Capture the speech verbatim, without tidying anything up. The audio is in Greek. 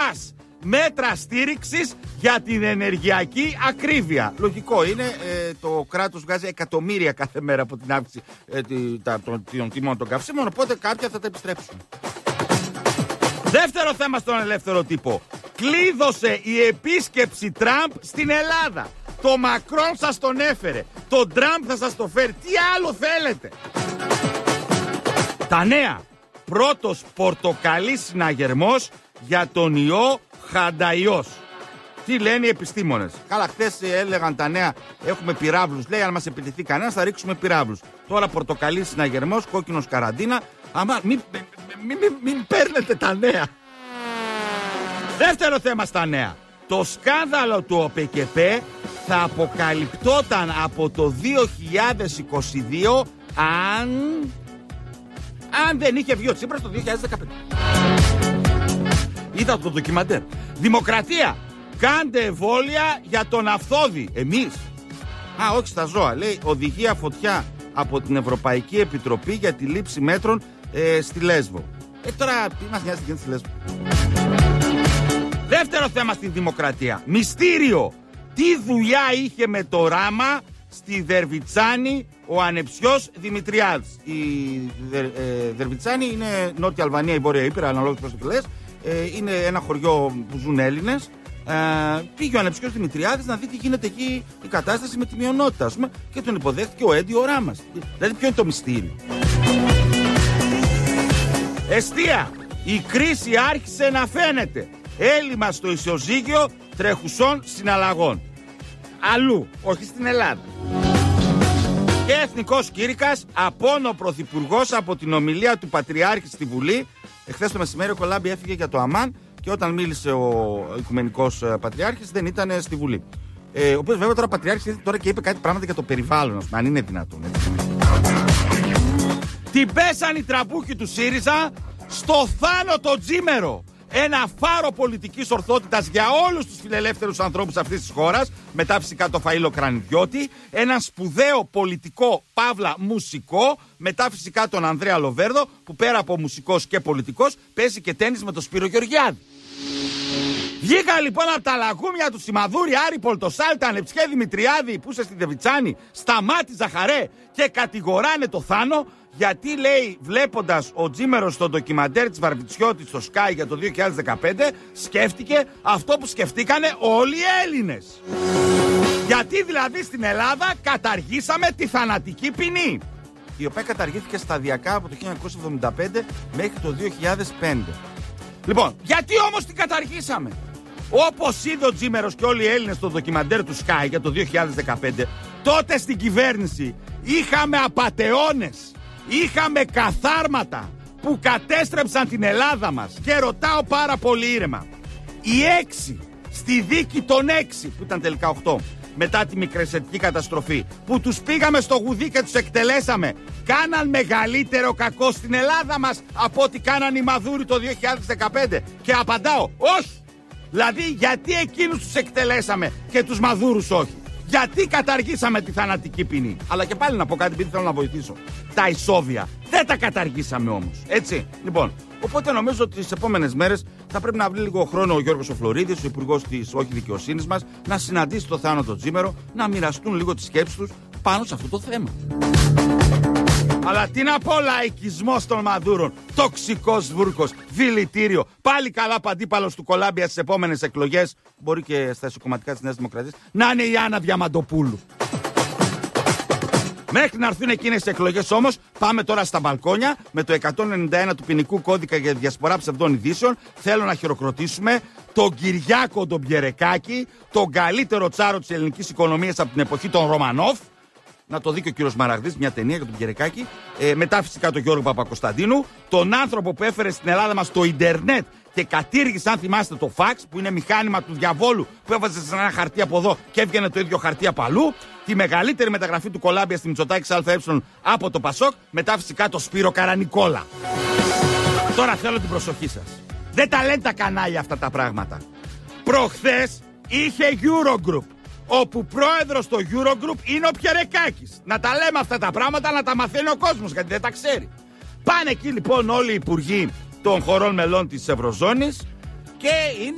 γκάς. Μέτρα στήριξης για την ενεργειακή ακρίβεια. Λογικό είναι, ε, το κράτος βγάζει εκατομμύρια κάθε μέρα από την αύξηση ε, των, των τιμών των καυσίμων, οπότε κάποια θα τα επιστρέψουν. Δεύτερο θέμα στον ελεύθερο τύπο. Κλείδωσε η επίσκεψη Τραμπ στην Ελλάδα. Το Μακρόν σας τον έφερε. Το Τραμπ θα σας το φέρει. Τι άλλο θέλετε? Τα νέα. Πρώτος πορτοκαλής συναγερμός για τον ιό Χανταϊός. Τι λένε οι επιστήμονες? Καλά, χθες έλεγαν τα νέα, έχουμε πυράβλους. Λέει, αν μας επιτεθεί κανένας θα ρίξουμε πυράβλους. Τώρα πορτοκαλής συναγερμός, κόκκινος καραντίνα. Αμά, μην μη, μη, μη, μη παίρνετε τα νέα. Δεύτερο θέμα στα νέα. Το σκάνδαλο του ΟΠΕΚΕΠΕ θα αποκαλυπτόταν από το δύο χιλιάδες είκοσι δύο αν... αν δεν είχε βγει ο Τσίπρας το δύο χιλιάδες δεκαπέντε. Είδα το ντοκιμαντέρ. Δημοκρατία. Κάντε εμβόλια για τον αυθόδη. Εμείς. Α, όχι στα ζώα. Λέει, οδηγία φωτιά από την Ευρωπαϊκή Επιτροπή για τη λήψη μέτρων ε, στη Λέσβο. Ε, τώρα, τι μας νοιάζει τι στη Λέσβο? Δεύτερο θέμα στη Δημοκρατία. Μυστήριο. Τι δουλειά είχε με το ράμα στη Δερβιτσάνη ο ανεψιός Δημητριάδης. Η Δερ, ε, Δερβιτσάνη είναι Νότια Αλβανία, η Βόρεια Ήπειρα, αναλόγως πώς το λες. Ε, είναι ένα χωριό που ζουν Έλληνες. Ε, πήγε ο ανεψιός Δημητριάδης να δει τι γίνεται εκεί η κατάσταση με τη μειονότητα, ας πούμε, και τον υποδέχτηκε ο Έντι ο Ράμας. Δηλαδή, ποιο είναι το μυστήριο? Εστία. Η κρίση άρχισε να φαίνεται. Έλλειμμα στο ισοζύγιο τρεχουσών συναλλαγών. Αλλού, όχι στην Ελλάδα. Και εθνικός κήρυκας, απόνο πρωθυπουργός από την ομιλία του Πατριάρχη στη Βουλή. Εχθές το μεσημέρι ο Κολάμπη έφυγε για το Αμάν και όταν μίλησε ο Οικουμενικός Πατριάρχης δεν ήταν στη Βουλή. Ε, ο οποίος βέβαια τώρα Πατριάρχης ήρθε τώρα και είπε κάτι πράγματα για το περιβάλλον, αν είναι δυνατόν. Έτσι. Την πέσαν οι τραμπούκοι του ΣΥΡΙΖΑ στο Θάνο το Τζίμερο. Ένα φάρο πολιτικής ορθότητας για όλους τους φιλελεύθερους ανθρώπους αυτής της χώρας, μετά φυσικά το Φαΐλο Κρανιδιώτη, ένα σπουδαίο πολιτικό παύλα μουσικό, μετά φυσικά τον Ανδρέα Λοβέρδο, που πέρα από μουσικός και πολιτικός παίζει και τένις με τον Σπύρο Γεωργιάδη. Βγήκα λοιπόν από τα λαγούμια του Σιμαδούρη, Άρη Πολτοσάλτα, Ανεψιέ Δημητριάδη που είσαι στη Δεβιτσάνη, Σταμάτη Ζαχαρέ και κατηγοράνε το Θάνο, γιατί λέει, βλέποντας ο Τζίμερος στο ντοκιμαντέρ της Βαρβιτσιώτη στο Sky για το δύο χιλιάδες δεκαπέντε, σκέφτηκε αυτό που σκεφτήκανε όλοι οι Έλληνες. Γιατί δηλαδή στην Ελλάδα καταργήσαμε τη θανατική ποινή, η οποία καταργήθηκε σταδιακά από το χίλια εννιακόσια εβδομήντα πέντε μέχρι το δύο χιλιάδες πέντε. Λοιπόν, γιατί όμως την καταργήσαμε? Όπως είδε ο Τζίμερος και όλοι οι Έλληνες στο ντοκιμαντέρ του Sky για το δύο χιλιάδες δεκαπέντε, τότε στην κυβέρνηση είχαμε απατεώνες, είχαμε καθάρματα που κατέστρεψαν την Ελλάδα μας. Και ρωτάω πάρα πολύ ήρεμα, οι έξι στη δίκη των έξι, που ήταν τελικά οκτώ, μετά τη μικρασιατική καταστροφή, που τους πήγαμε στο γουδί και τους εκτελέσαμε, κάναν μεγαλύτερο κακό στην Ελλάδα μας από ό,τι κάναν οι Μαδούροι το δύο χιλιάδες δεκαπέντε? Και απαντάω, όχι. Δηλαδή, γιατί εκείνους τους εκτελέσαμε και τους Μαδούρους όχι? Γιατί καταργήσαμε τη θανατική ποινή? Αλλά και πάλι να πω κάτι, επειδή θέλω να βοηθήσω. Τα ισόβια δεν τα καταργήσαμε όμως. Έτσι. Λοιπόν, οπότε νομίζω ότι τις επόμενες μέρες θα πρέπει να βρει λίγο χρόνο ο Γιώργος ο Φλωρίδης, ο υπουργός της όχι δικαιοσύνης μας, να συναντήσει το Θάνο τον Τζίμερο, να μοιραστούν λίγο τις σκέψεις τους πάνω σε αυτό το θέμα. Αλλά τι να πω, λαϊκισμός των Μαδούρων, τοξικός βούρκος, δηλητήριο, πάλι καλά αντίπαλος του Κολάμπια στις επόμενες εκλογές, μπορεί και στα εσωκομματικά της Νέας Δημοκρατίας, να είναι η Άννα Διαμαντοπούλου. Μέχρι να έρθουν εκείνες τις εκλογές όμως, πάμε τώρα στα μπαλκόνια με το εκατόν ενενήντα ένα του ποινικού κώδικα για διασπορά ψευδών ειδήσεων. Θέλω να χειροκροτήσουμε τον Κυριάκο τον Πιερεκάκη, τον καλύτερο τσάρο της ελληνικής οικονομίας από την εποχή των Ρωμανόφ. Να το δει και ο κύριος Μαραγδής, μια ταινία για τον Πιερεκάκη. Ε, μετά φυσικά τον Γιώργο Παπακοσταντίνου, τον άνθρωπο που έφερε στην Ελλάδα μας το ίντερνετ και κατήργησε, αν θυμάστε, το φαξ, που είναι μηχάνημα του διαβόλου που έβαζε σε ένα χαρτί από εδώ και έβγαινε το ίδιο χαρτί από αλλού. Τη μεγαλύτερη μεταγραφή του Κολάμπια στη Μητσοτάκη ΑΕ από το Πασόκ. Μετά φυσικά το Σπύρο Καρανικόλα. Τώρα θέλω την προσοχή σας. Δεν τα λένε τα κανάλια αυτά τα πράγματα. Προχθές είχε Eurogroup, όπου πρόεδρος στο Eurogroup είναι ο Πιερεκάκης. Να τα λέμε αυτά τα πράγματα, να τα μαθαίνει ο κόσμος, γιατί δεν τα ξέρει. Πάνε εκεί λοιπόν όλοι οι υπουργοί των χωρών μελών της Ευρωζώνης και είναι